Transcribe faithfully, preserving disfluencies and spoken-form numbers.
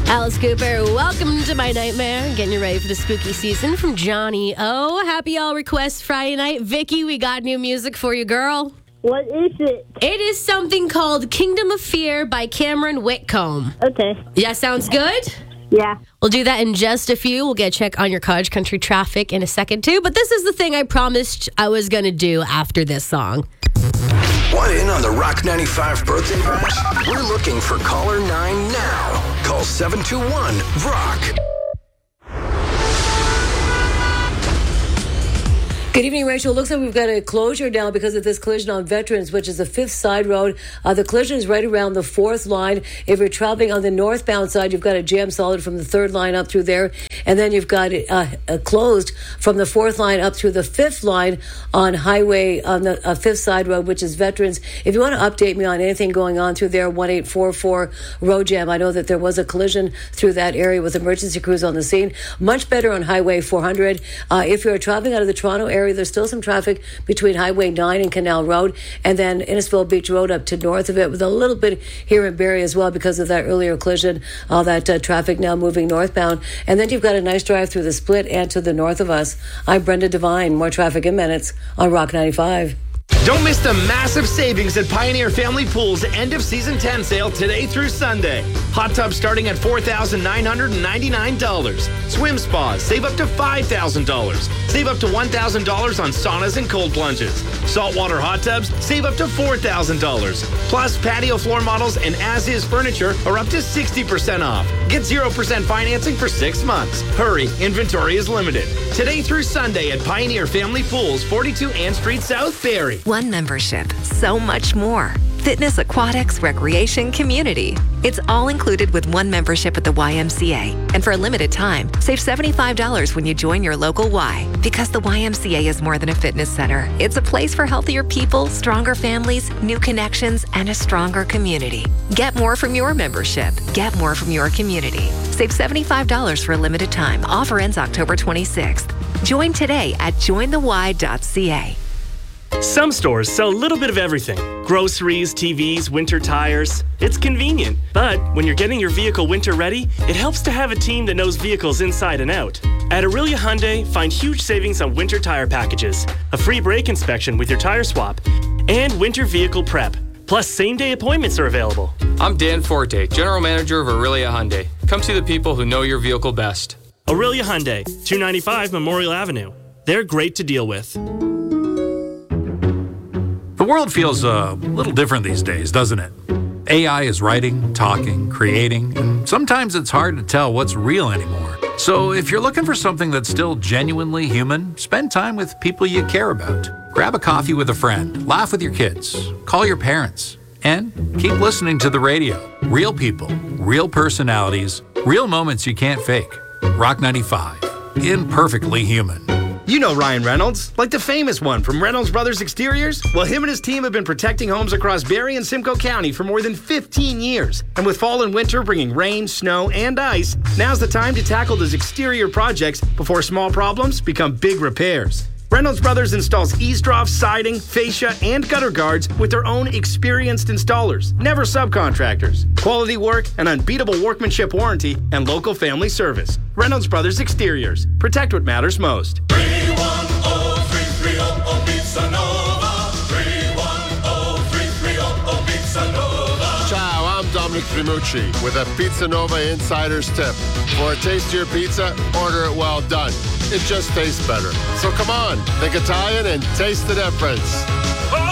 Alice Cooper, welcome to my nightmare. Getting you ready for the spooky season from Johnny O. Happy All Requests Friday night. Vicky, we got new music for you, girl. What is it? It is something called Kingdom of Fear by Cameron Whitcomb. Okay. Yeah, sounds good? Yeah. We'll do that in just a few. We'll get a check on your cottage country traffic in a second, too. But this is the thing I promised I was going to do after this song. Want in on the Rock ninety-five birthday bash? We're looking for caller nine now. Call seven two one, rock. Good evening, Rachel. It looks like we've got a closure now because of this collision on Veterans, which is the fifth side road. Uh, the collision is right around the fourth line. If you're traveling on the northbound side, you've got a jam solid from the third line up through there. And then you've got it uh, uh, closed from the fourth line up through the fifth line on highway, on the uh, fifth side road, which is Veterans. If you want to update me on anything going on through there, one eight four four road jam. I know that there was a collision through that area with emergency crews on the scene. Much better on Highway four hundred. Uh, if you're traveling out of the Toronto area, there's still some traffic between Highway nine and Canal Road, and then Innisfil Beach Road up to north of it, with a little bit here in Barrie as well because of that earlier collision. All that uh, traffic now moving northbound. And then you've got a nice drive through the Split and to the north of us. I'm Brenda Devine. More traffic in minutes on Rock ninety-five. Don't miss the massive savings at Pioneer Family Pool's end of season ten sale today through Sunday. Hot tubs starting at four thousand nine hundred ninety-nine dollars. Swim spas save up to five thousand dollars. Save up to one thousand dollars on saunas and cold plunges. Saltwater hot tubs save up to four thousand dollars. Plus, patio floor models and as-is furniture are up to sixty percent off. Get zero percent financing for six months. Hurry, inventory is limited. Today through Sunday at Pioneer Family Pools, forty-two Ann Street South, Barrie. One membership, so much more. Fitness, aquatics, recreation, community. It's all included with one membership at the Y M C A. And for a limited time, save seventy-five dollars when you join your local Y. Because the Y M C A is more than a fitness center. It's a place for healthier people, stronger families, new connections, and a stronger community. Get more from your membership. Get more from your community. Save seventy-five dollars for a limited time. Offer ends October twenty-sixth. Join today at join the y dot c a. Some stores sell a little bit of everything. Groceries, T Vs, winter tires. It's convenient, but when you're getting your vehicle winter ready, it helps to have a team that knows vehicles inside and out. At Aurelia Hyundai, find huge savings on winter tire packages, a free brake inspection with your tire swap, and winter vehicle prep. Plus, same-day appointments are available. I'm Dan Forte, General Manager of Aurelia Hyundai. Come see the people who know your vehicle best. Aurelia Hyundai, two ninety-five Memorial Avenue. They're great to deal with. The world feels a little different these days, doesn't it? A I is writing, talking, creating, and sometimes it's hard to tell what's real anymore. So if you're looking for something that's still genuinely human, spend time with people you care about. Grab a coffee with a friend, laugh with your kids, call your parents, and keep listening to the radio. Real people, real personalities, real moments you can't fake. Rock ninety-five, imperfectly human. You know Ryan Reynolds, like the famous one from Reynolds Brothers Exteriors? Well, him and his team have been protecting homes across Barrie and Simcoe County for more than fifteen years. And with fall and winter bringing rain, snow, and ice, now's the time to tackle those exterior projects before small problems become big repairs. Reynolds Brothers installs eavesdrops, siding, fascia, and gutter guards with their own experienced installers, never subcontractors. Quality work, an unbeatable workmanship warranty, and local family service. Reynolds Brothers Exteriors. Protect what matters most. three one zero three three zero zero Pizza Nova. three one zero three three zero zero Pizza Nova. Ciao, I'm Dominic Primucci with a Pizza Nova Insider's Tip. For a tastier pizza, order it well done. It just tastes better. So come on, think Italian and taste the difference. Oh,